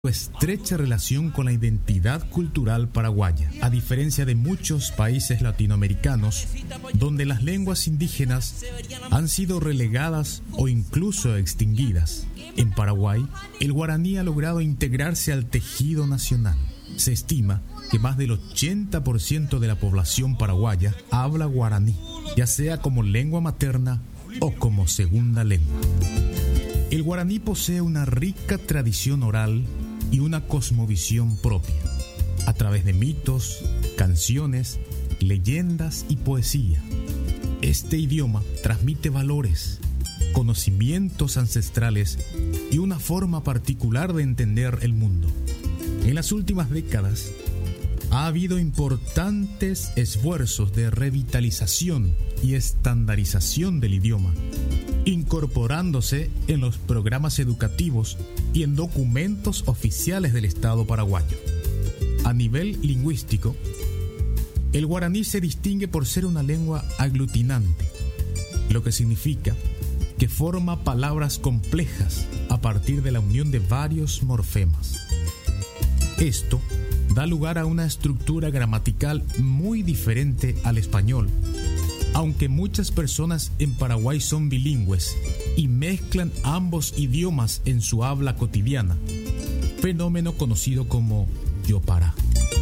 estrecha relación con la identidad cultural paraguaya, a diferencia de muchos países latinoamericanos donde las lenguas indígenas han sido relegadas o incluso extinguidas. En Paraguay, el guaraní ha logrado integrarse al tejido nacional. Se estima que más del 80% de la población paraguaya habla guaraní, ya sea como lengua materna o como segunda lengua. El guaraní posee una rica tradición oral y una cosmovisión propia, a través de mitos, canciones, leyendas y poesía. Este idioma transmite valores, conocimientos ancestrales y una forma particular de entender el mundo. En las últimas décadas, ha habido importantes esfuerzos de revitalización y estandarización del idioma, incorporándose en los programas educativos y en documentos oficiales del Estado paraguayo. A nivel lingüístico, el guaraní se distingue por ser una lengua aglutinante, lo que significa que forma palabras complejas a partir de la unión de varios morfemas. Esto da lugar a una estructura gramatical muy diferente al español, aunque muchas personas en Paraguay son bilingües y mezclan ambos idiomas en su habla cotidiana, fenómeno conocido como yopará.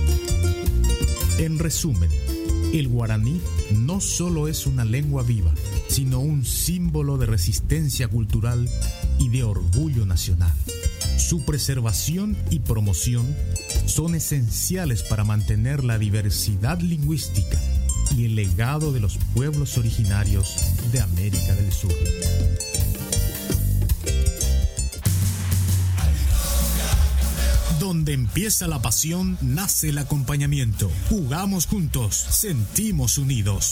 En resumen, el guaraní no solo es una lengua viva, sino un símbolo de resistencia cultural y de orgullo nacional. Su preservación y promoción son esenciales para mantener la diversidad lingüística y el legado de los pueblos originarios de América del Sur. Donde empieza la pasión, nace el acompañamiento. Jugamos juntos, sentimos unidos.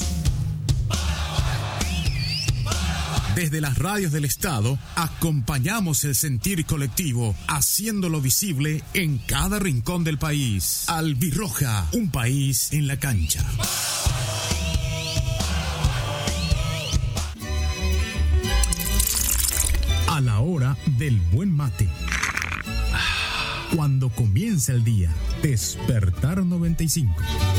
Desde las radios del Estado, acompañamos el sentir colectivo, haciéndolo visible en cada rincón del país. Albirroja, un país en la cancha. A la hora del buen mate. Cuando comienza el día, Despertar 95.